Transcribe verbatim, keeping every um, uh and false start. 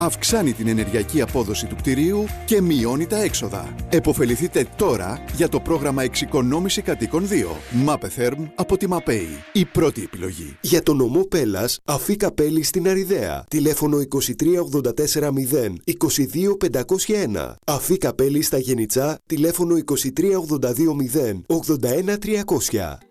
αυξάνει την ενεργειακή απόδοση του κτηρίου και μειώνει τα έξοδα. Εποφεληθείτε τώρα για το πρόγραμμα Εξοικονόμηση Κατοίκων δύο. Μάπεθερμ από τη ΜΑΠΕΗ. Η πρώτη επιλογή. Για το νομό Πέλλας, Αφή Καπέλη στην Αριδαία. Τηλέφωνο είκοσι τρία ογδόντα τέσσερα μηδέν είκοσι δύο πεντακόσια ένα. Αφή Καπέλη στα Γενιτσά. Τηλέφωνο είκοσι τρία ογδόντα δύο μηδέν ογδόντα ένα τριακόσια.